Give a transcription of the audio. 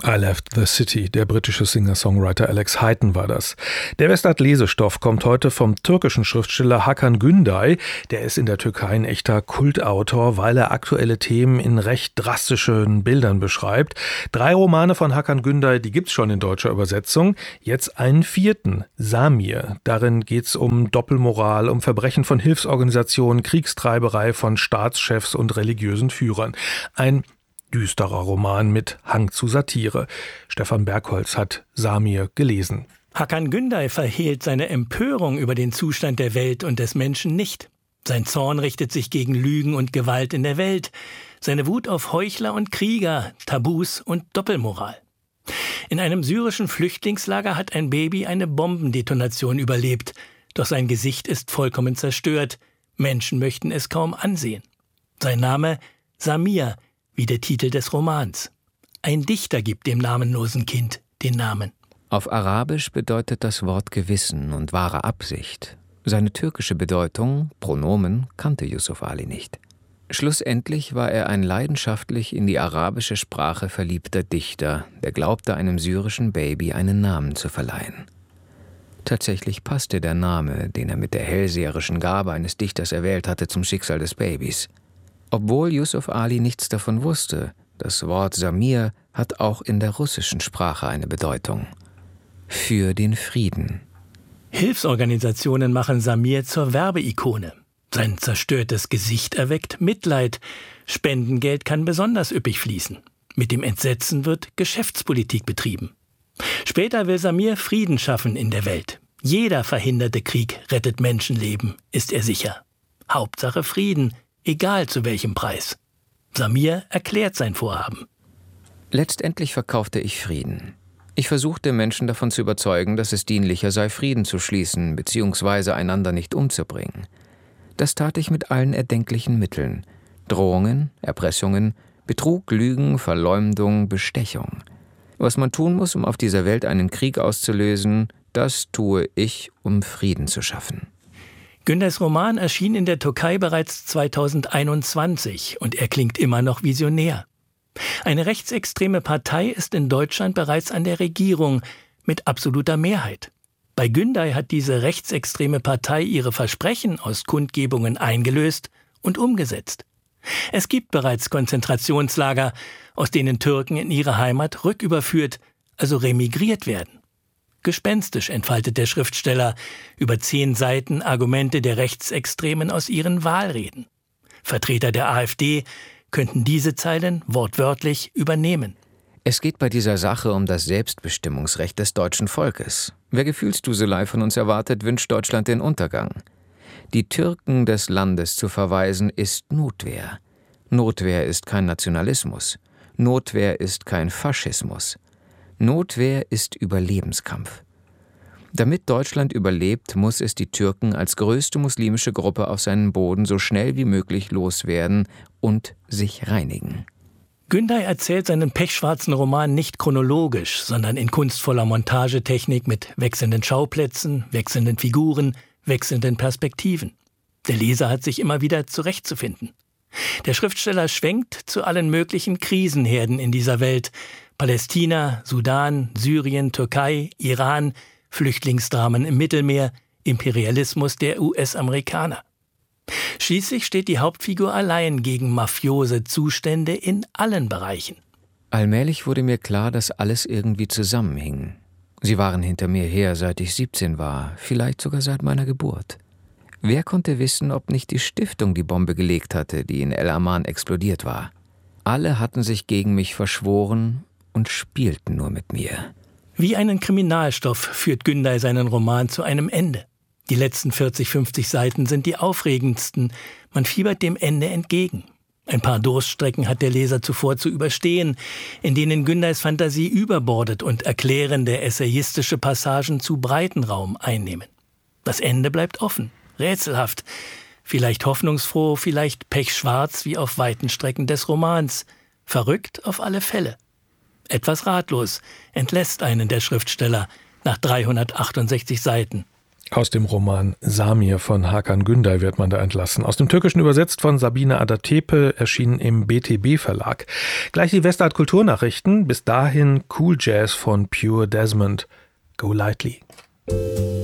I Left the City, der britische Singer-Songwriter Alex Hayton war das. Der Westart-Lesestoff kommt heute vom türkischen Schriftsteller Hakan Günday. Der ist in der Türkei ein echter Kultautor, weil er aktuelle Themen in recht drastischen Bildern beschreibt. 3 Romane von Hakan Günday, die gibt's schon in deutscher Übersetzung. Jetzt einen 4., Samir. Darin geht's um Doppelmoral, um Verbrechen von Hilfsorganisationen, Kriegstreiberei von Staatschefs und religiösen Führern. Ein düsterer Roman mit Hang zu Satire. Stefan Bergholz hat Samir gelesen. Hakan Günday verhehlt seine Empörung über den Zustand der Welt und des Menschen nicht. Sein Zorn richtet sich gegen Lügen und Gewalt in der Welt, seine Wut auf Heuchler und Krieger, Tabus und Doppelmoral. In einem syrischen Flüchtlingslager hat ein Baby eine Bombendetonation überlebt, doch sein Gesicht ist vollkommen zerstört. Menschen möchten es kaum ansehen. Sein Name Samir, wie der Titel des Romans. Ein Dichter gibt dem namenlosen Kind den Namen. Auf Arabisch bedeutet das Wort Gewissen und wahre Absicht. Seine türkische Bedeutung, Pronomen, kannte Yusuf Ali nicht. Schlussendlich war er ein leidenschaftlich in die arabische Sprache verliebter Dichter, der glaubte, einem syrischen Baby einen Namen zu verleihen. Tatsächlich passte der Name, den er mit der hellseherischen Gabe eines Dichters erwählt hatte, zum Schicksal des Babys. Obwohl Yusuf Ali nichts davon wusste, das Wort Samir hat auch in der russischen Sprache eine Bedeutung. Für den Frieden. Hilfsorganisationen machen Samir zur Werbeikone. Sein zerstörtes Gesicht erweckt Mitleid. Spendengeld kann besonders üppig fließen. Mit dem Entsetzen wird Geschäftspolitik betrieben. Später will Samir Frieden schaffen in der Welt. Jeder verhinderte Krieg rettet Menschenleben, ist er sicher. Hauptsache Frieden, egal zu welchem Preis. Samir erklärt sein Vorhaben. Letztendlich verkaufte ich Frieden. Ich versuchte, Menschen davon zu überzeugen, dass es dienlicher sei, Frieden zu schließen bzw. einander nicht umzubringen. Das tat ich mit allen erdenklichen Mitteln. Drohungen, Erpressungen, Betrug, Lügen, Verleumdung, Bestechung. Was man tun muss, um auf dieser Welt einen Krieg auszulösen, das tue ich, um Frieden zu schaffen. Gündays Roman erschien in der Türkei bereits 2021 und er klingt immer noch visionär. Eine rechtsextreme Partei ist in Deutschland bereits an der Regierung mit absoluter Mehrheit. Bei Günday hat diese rechtsextreme Partei ihre Versprechen aus Kundgebungen eingelöst und umgesetzt. Es gibt bereits Konzentrationslager, aus denen Türken in ihre Heimat rücküberführt, also remigriert werden. Gespenstisch entfaltet der Schriftsteller über 10 Seiten Argumente der Rechtsextremen aus ihren Wahlreden. Vertreter der AfD könnten diese Zeilen wortwörtlich übernehmen. Es geht bei dieser Sache um das Selbstbestimmungsrecht des deutschen Volkes. Wer Gefühlsduselei von uns erwartet, wünscht Deutschland den Untergang. Die Türken des Landes zu verweisen, ist Notwehr. Notwehr ist kein Nationalismus. Notwehr ist kein Faschismus. Notwehr ist Überlebenskampf. Damit Deutschland überlebt, muss es die Türken als größte muslimische Gruppe auf seinen Boden so schnell wie möglich loswerden und sich reinigen. Günday erzählt seinen pechschwarzen Roman nicht chronologisch, sondern in kunstvoller Montagetechnik mit wechselnden Schauplätzen, wechselnden Figuren, wechselnden Perspektiven. Der Leser hat sich immer wieder zurechtzufinden. Der Schriftsteller schwenkt zu allen möglichen Krisenherden in dieser Welt: Palästina, Sudan, Syrien, Türkei, Iran, Flüchtlingsdramen im Mittelmeer, Imperialismus der US-Amerikaner. Schließlich steht die Hauptfigur allein gegen mafiose Zustände in allen Bereichen. Allmählich wurde mir klar, dass alles irgendwie zusammenhing. Sie waren hinter mir her, seit ich 17 war, vielleicht sogar seit meiner Geburt. Wer konnte wissen, ob nicht die Stiftung die Bombe gelegt hatte, die in El Aman explodiert war? Alle hatten sich gegen mich verschworen und spielten nur mit mir. Wie einen Kriminalstoff führt Günday seinen Roman zu einem Ende. Die letzten 40, 50 Seiten sind die aufregendsten. Man fiebert dem Ende entgegen. Ein paar Durststrecken hat der Leser zuvor zu überstehen, in denen Gündays Fantasie überbordet und erklärende, essayistische Passagen zu breiten Raum einnehmen. Das Ende bleibt offen, rätselhaft, vielleicht hoffnungsfroh, vielleicht pechschwarz wie auf weiten Strecken des Romans, verrückt auf alle Fälle. Etwas ratlos entlässt einen der Schriftsteller nach 368 Seiten. Aus dem Roman Samir von Hakan Günday wird man da entlassen. Aus dem Türkischen übersetzt von Sabine Adatepe, erschienen im BTB Verlag. Gleich die Westart Kulturnachrichten. Bis dahin Cool Jazz von Pure Desmond. Go Lightly.